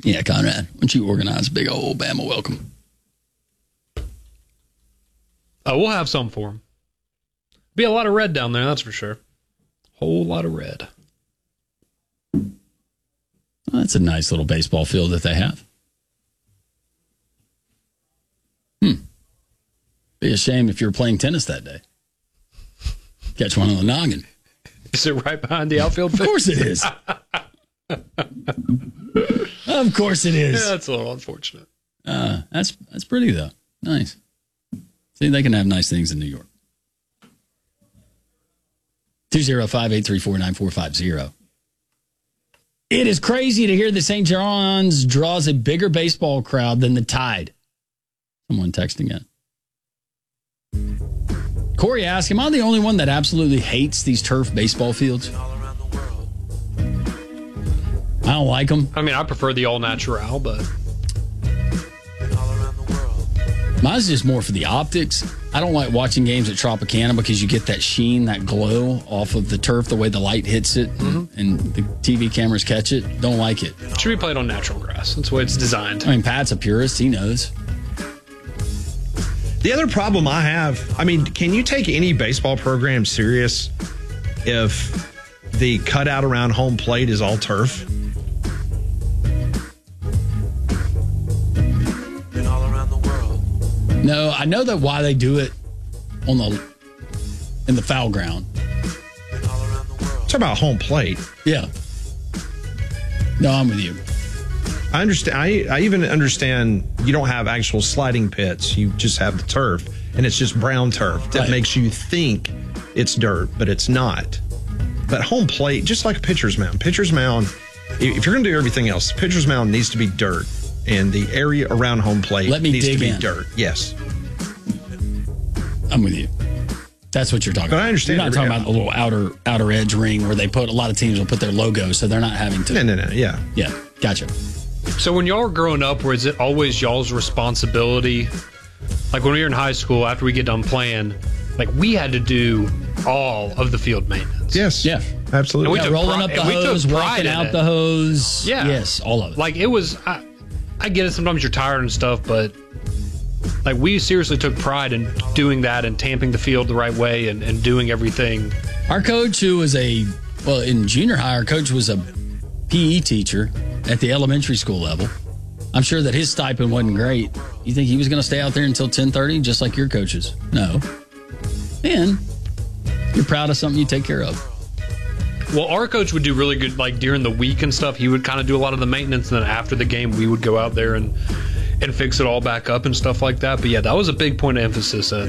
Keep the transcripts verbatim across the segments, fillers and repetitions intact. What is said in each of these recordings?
Yeah, Conrad, why don't you organize a big old Bama welcome? Oh, we'll have some for him. Be a lot of red down there, that's for sure. Whole lot of red. Well, that's a nice little baseball field that they have. Hmm. Be a shame if you were playing tennis that day. Catch one on the noggin. Is it right behind the outfield? Of course it is. Of course it is. Yeah, that's a little unfortunate. Uh, that's that's pretty, though. Nice. See, they can have nice things in New York. two oh five, eight three four, nine four five oh. It is crazy to hear that Saint John's draws a bigger baseball crowd than the Tide. Someone texting in. Corey asked, am I the only one that absolutely hates these turf baseball fields? I don't like them. I mean, I prefer the all-natural, but... Mine's just more for the optics. I don't like watching games at Tropicana because you get that sheen, that glow off of the turf, the way the light hits it, mm-hmm. and the T V cameras catch it. Don't like it. It should be played on natural grass. That's the way it's designed. I mean, Pat's a purist. He knows. The other problem I have, I mean, can you take any baseball program serious if the cutout around home plate is all turf? No, I know that why they do it on the in the foul ground. Talk about home plate. Yeah. No, I'm with you. I understand. I, I even understand you don't have actual sliding pits. You just have the turf, and it's just brown turf that right. makes you think it's dirt, but it's not. But home plate, just like a pitcher's mound. Pitcher's mound, if you're going to do everything else, pitcher's mound needs to be dirt. And the area around home plate Let me needs dig to be in. dirt. Yes. I'm with you. That's what you're talking but about. I understand. You're not talking about the little outer outer edge ring where they put, a lot of teams will put their logo, so they're not having to. No, no, no. Yeah. Yeah. Gotcha. So when y'all were growing up, was it always y'all's responsibility? Like when we were in high school, after we get done playing, like we had to do all of the field maintenance. Yes. Yeah. Absolutely. And we Yeah, took rolling pri- up the and we took hose, pride walking in out it. the hose. Yeah. Yes, all of it. Like it was, I, I get it. Sometimes you're tired and stuff, but like we seriously took pride in doing that and tamping the field the right way and, and doing everything. Our coach, who was a, well, in junior high, our coach was a P E teacher at the elementary school level. I'm sure that his stipend wasn't great. You think he was going to stay out there until ten thirty, just like your coaches? No. And you're proud of something you take care of. Well, our coach would do really good, like during the week and stuff. He would kind of do a lot of the maintenance, and then after the game, we would go out there and and fix it all back up and stuff like that. But yeah, that was a big point of emphasis at,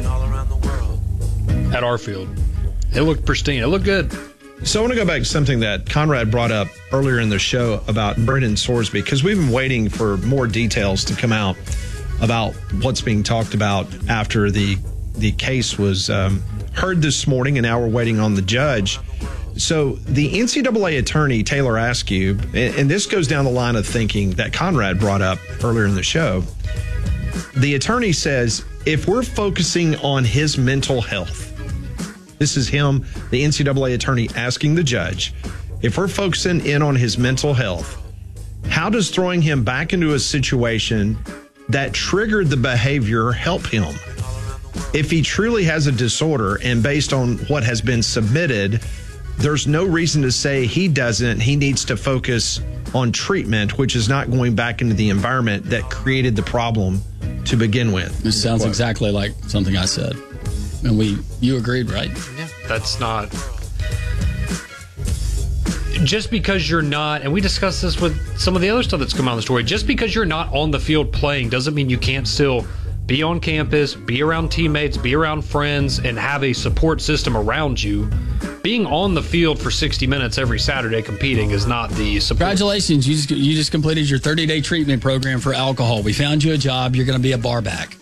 at our field. It looked pristine. It looked good. So I want to go back to something that Conrad brought up earlier in the show about Brendan Sorsby, because we've been waiting for more details to come out about what's being talked about after the the case was um, heard this morning, and now we're waiting on the judge. So the N C double A attorney, Taylor Askew, and, and this goes down the line of thinking that Conrad brought up earlier in the show. The attorney says, if we're focusing on his mental health, this is him, the N C double A attorney, asking the judge, if we're focusing in on his mental health, how does throwing him back into a situation that triggered the behavior help him? If he truly has a disorder, and based on what has been submitted, there's no reason to say he doesn't. He needs to focus on treatment, which is not going back into the environment that created the problem to begin with. This sounds Quote. exactly like something I said. And we, you agreed, right? Yeah, that's not... Just because you're not, and we discussed this with some of the other stuff that's come out of the story, just because you're not on the field playing doesn't mean you can't still be on campus, be around teammates, be around friends, and have a support system around you. Being on the field for sixty minutes every Saturday competing is not the support. Congratulations. You just, you just completed your thirty-day treatment program for alcohol. We found you a job. You're going to be a bar back.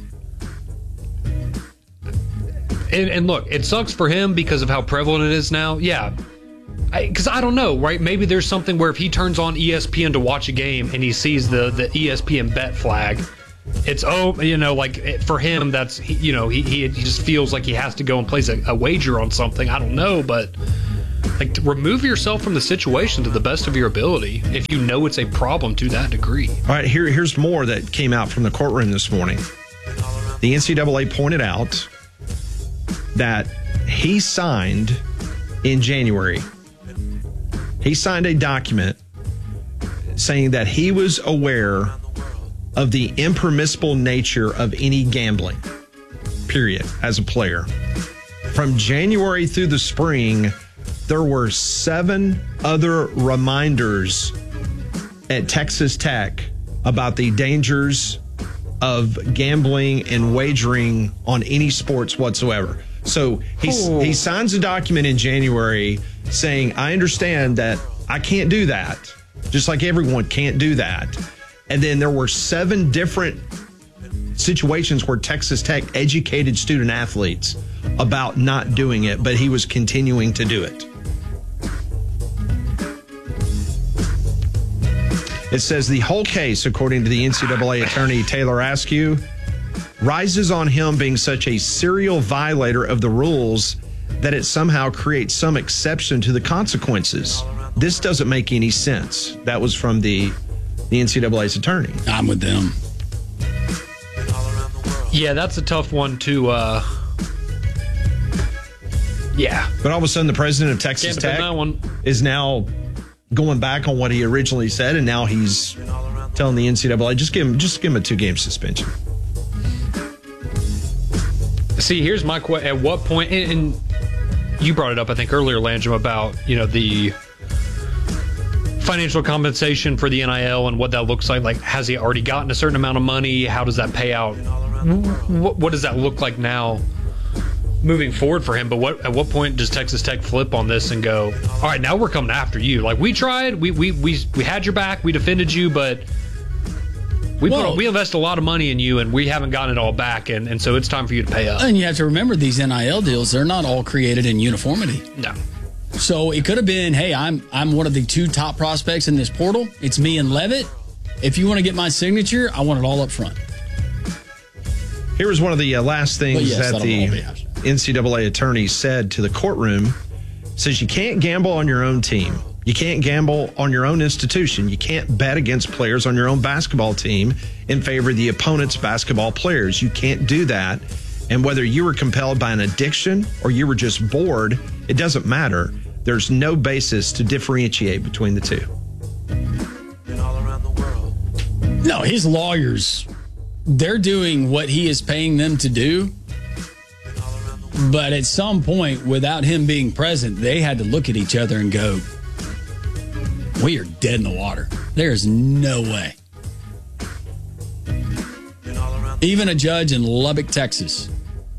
And, and look, it sucks for him because of how prevalent it is now. Yeah. Because I, I don't know, right? Maybe there's something where if he turns on E S P N to watch a game and he sees the, the E S P N bet flag, it's, oh, you know, like for him, that's, you know, he, he, he just feels like he has to go and place a, a wager on something. I don't know, but Like, to remove yourself from the situation to the best of your ability if you know it's a problem to that degree. All right, here, here's more that came out from the courtroom this morning. The N C double A pointed out that he signed in January, he signed a document saying that he was aware of the impermissible nature of any gambling, period, as a player. From January through the spring, there were seven other reminders at Texas Tech about the dangers of gambling and wagering on any sports whatsoever. So he, he signs a document in January saying, I understand that I can't do that, just like everyone can't do that. And then there were seven different situations where Texas Tech educated student athletes about not doing it, but he was continuing to do it. It says the whole case, according to the N C double A attorney Taylor Askew, rises on him being such a serial violator of the rules that it somehow creates some exception to the consequences. This doesn't make any sense. That was from the, the N C double A's attorney. I'm with them. Yeah, that's a tough one to, uh, yeah. But all of a sudden, the president of Texas Can't Tech that one. is now going back on what he originally said, and now he's telling the N C double A, just give him, just give him a two-game suspension. See, here's my question. At what point, and, and you brought it up, I think, earlier, Landrum, about, you know, the financial compensation for the N I L and what that looks like. Like, has he already gotten a certain amount of money? How does that pay out? What, what does that look like now moving forward for him? But what at what point does Texas Tech flip on this and go, all right, now we're coming after you? Like, we tried, we we we, we had your back, we defended you, but we well, put, we invest a lot of money in you, and we haven't gotten it all back, and, and so it's time for you to pay up. And you have to remember, these N I L deals, they're not all created in uniformity. No. So it could have been, hey, I'm I'm one of the two top prospects in this portal. It's me and Levitt. If you want to get my signature, I want it all up front. Here was one of the uh, last things yes, that the N C double A attorney said to the courtroom. Says you can't gamble on your own team. You can't gamble on your own institution. You can't bet against players on your own basketball team in favor of the opponent's basketball players. You can't do that. And whether you were compelled by an addiction or you were just bored, it doesn't matter. There's no basis to differentiate between the two. No, his lawyers, they're doing what he is paying them to do. But at some point, without him being present, they had to look at each other and go, we are dead in the water. There's no way. Even a judge in Lubbock, Texas.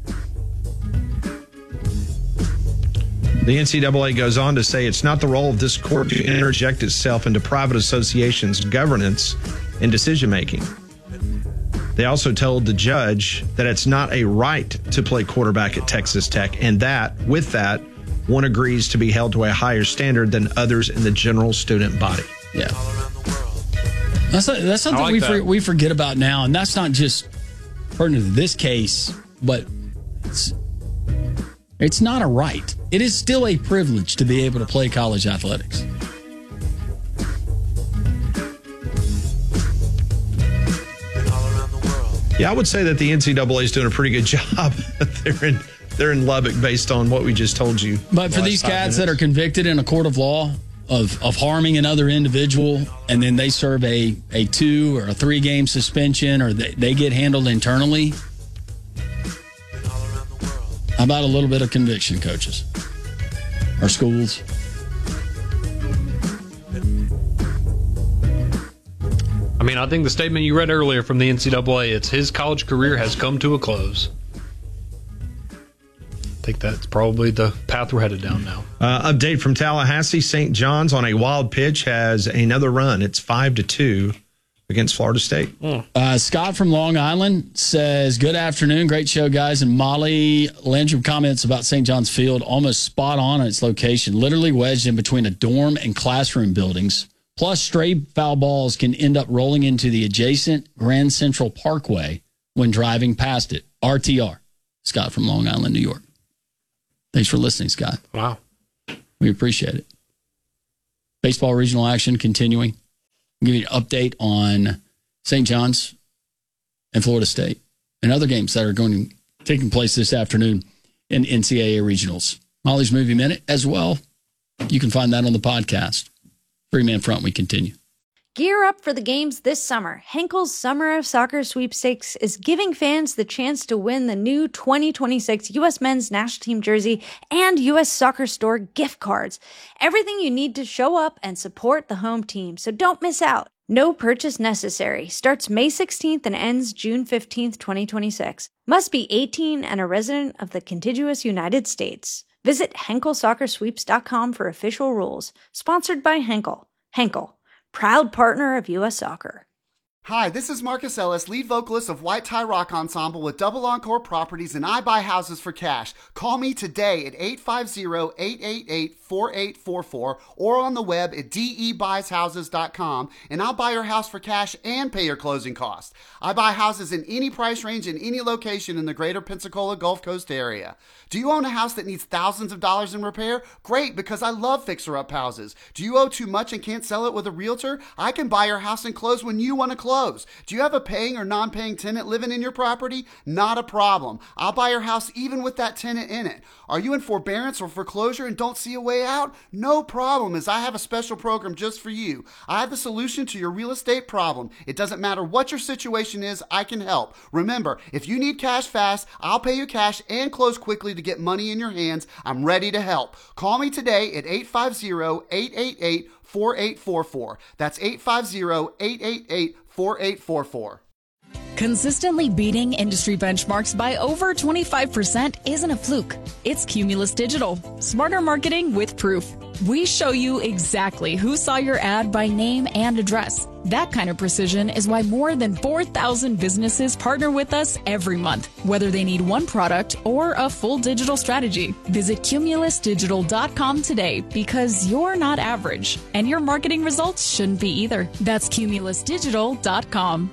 The N C double A goes on to say it's not the role of this court to interject itself into private associations' governance and decision-making. They also told the judge that it's not a right to play quarterback at Texas Tech, and that, with that, one agrees to be held to a higher standard than others in the general student body. Yeah. That's, that's something like we, that. for, we forget about now, and that's not just pertinent to this case, but it's, it's not a right. It is still a privilege to be able to play college athletics. Yeah, I would say that the N C double A is doing a pretty good job. they're in they're in Lubbock based on what we just told you. But for these cats that are convicted in a court of law of, of harming another individual, and then they serve a, a two or a three game suspension, or they, they get handled internally, how about a little bit of conviction, coaches or schools? I mean, I think the statement you read earlier from the N C double A, it's his college career has come to a close. I think that's probably the path we're headed down now. Uh, update from Tallahassee. Saint John's on a wild pitch has another run. It's five to two against Florida State. Mm. Uh, Scott from Long Island says, good afternoon. Great show, guys. And Molly Landrum comments about Saint John's Field, almost spot on its location, literally wedged in between a dorm and classroom buildings. Plus, stray foul balls can end up rolling into the adjacent Grand Central Parkway when driving past it. R T R. Scott from Long Island, New York. Thanks for listening, Scott. Wow. We appreciate it. Baseball regional action continuing. I'll give you an update on Saint John's and Florida State and other games that are going taking place this afternoon in N C double A regionals. Molly's Movie Minute as well. You can find that on the podcast. Three Man Front, we continue. Gear up for the games this summer. Henkel's Summer of Soccer Sweepstakes is giving fans the chance to win the new twenty twenty-six U S Men's National Team jersey and U S Soccer Store gift cards. Everything you need to show up and support the home team, so don't miss out. No purchase necessary. Starts May sixteenth and ends June fifteenth, twenty twenty-six. Must be eighteen and a resident of the contiguous United States. Visit Henkel Soccer Sweeps dot com for official rules. Sponsored by Henkel. Henkel, proud partner of U S Soccer. Hi, this is Marcus Ellis, lead vocalist of White Tie Rock Ensemble with Double Encore Properties, and I buy houses for cash. Call me today at eight five zero, eight eight eight, four eight four four or on the web at d e buys houses dot com, and I'll buy your house for cash and pay your closing costs. I buy houses in any price range in any location in the greater Pensacola Gulf Coast area. Do you own a house that needs thousands of dollars in repair? Great, because I love fixer-up houses. Do you owe too much and can't sell it with a realtor? I can buy your house and close when you want to close. Do you have a paying or non-paying tenant living in your property? Not a problem. I'll buy your house even with that tenant in it. Are you in forbearance or foreclosure and don't see a way out? No problem, as I have a special program just for you. I have the solution to your real estate problem. It doesn't matter what your situation is, I can help. Remember, if you need cash fast, I'll pay you cash and close quickly to get money in your hands. I'm ready to help. Call me today at eight five zero, eight eight eight, four eight four four. That's eight five zero, eight eight eight, four eight four four. Consistently beating industry benchmarks by over twenty-five percent isn't a fluke. It's Cumulus Digital. Smarter marketing with proof. We show you exactly who saw your ad by name and address. That kind of precision is why more than four thousand businesses partner with us every month, whether they need one product or a full digital strategy. Visit cumulus digital dot com today, because you're not average, and your marketing results shouldn't be either. That's cumulus digital dot com.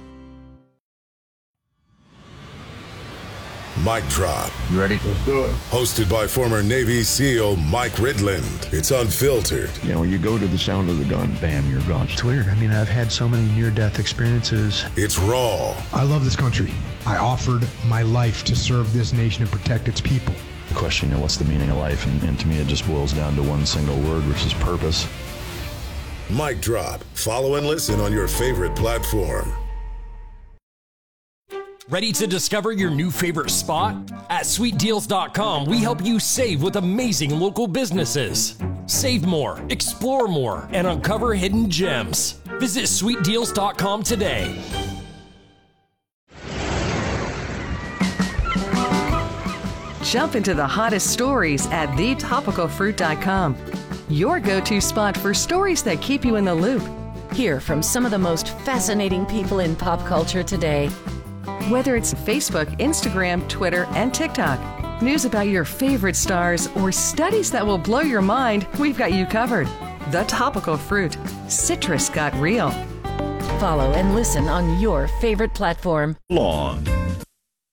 Mic Drop. You ready? Let's do it. Hosted by former Navy SEAL Mike Ridland. It's unfiltered. You know, when you go to the sound of the gun, bam, you're gone. It's weird. I mean, I've had so many near-death experiences. It's raw. I love this country. I offered my life to serve this nation and protect its people. The question, you know, what's the meaning of life? And, and to me, it just boils down to one single word, which is purpose. Mic Drop. Follow and listen on your favorite platform. Ready to discover your new favorite spot? At sweet deals dot com, we help you save with amazing local businesses. Save more, explore more, and uncover hidden gems. Visit sweet deals dot com today. Jump into the hottest stories at the topical fruit dot com. Your go-to spot for stories that keep you in the loop. Hear from some of the most fascinating people in pop culture today. Whether it's Facebook, Instagram, Twitter, and TikTok, news about your favorite stars, or studies that will blow your mind, we've got you covered. The Topical Fruit. Citrus got real. Follow and listen on your favorite platform. Lawn.